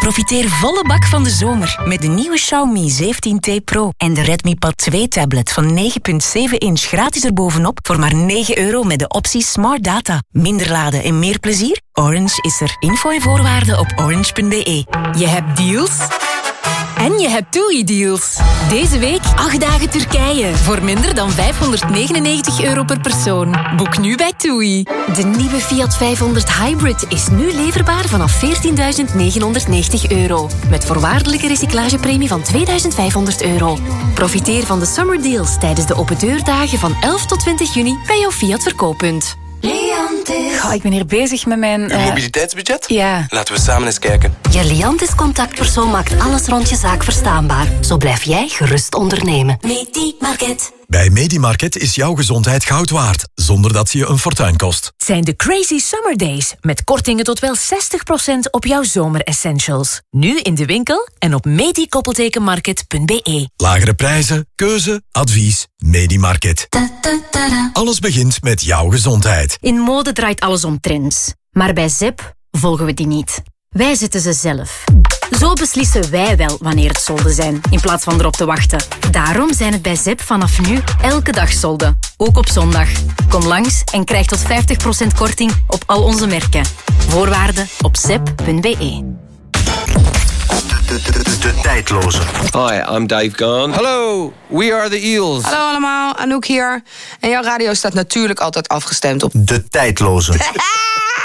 Profiteer volle bak van de zomer met de nieuwe Xiaomi 17T Pro en de Redmi Pad 2 tablet van 9,7 inch gratis erbovenop voor maar €9 met de optie Smart Data. Minder laden en meer plezier? Orange is er. Info en voorwaarden op orange.be. Je hebt deals en je hebt TUI-deals. Deze week 8 dagen Turkije voor minder dan €599 per persoon. Boek nu bij TUI. De nieuwe Fiat 500 Hybrid is nu leverbaar vanaf €14.990. Met voorwaardelijke recyclagepremie van €2.500. Profiteer van de summer deals tijdens de open deurdagen van 11 tot 20 juni bij jouw Fiat verkooppunt. Goh, ik ben hier bezig met mijn... Uw mobiliteitsbudget? Ja. Laten we samen eens kijken. Je Liantis-contactpersoon maakt alles rond je zaak verstaanbaar. Zo blijf jij gerust ondernemen. Medimarket. Bij Medimarket is jouw gezondheid goud waard, zonder dat ze je een fortuin kost. Het zijn de Crazy Summer Days, met kortingen tot wel 60% op jouw zomeressentials. Nu in de winkel en op medi-market.be. Lagere prijzen, keuze, advies. Medimarket. Alles begint met jouw gezondheid. In mode draait alles om trends. Maar bij ZEP volgen we die niet. Wij zetten ze zelf. Zo beslissen wij wel wanneer het solden zijn, in plaats van erop te wachten. Daarom zijn het bij ZEP vanaf nu elke dag solden. Ook op zondag. Kom langs en krijg tot 50% korting op al onze merken. Voorwaarden op zep.be. De tijdloze. Hi, I'm Dave Garn. Hallo, we are the Eels. Hallo allemaal, Anouk hier. En jouw radio staat natuurlijk altijd afgestemd op... De tijdloze.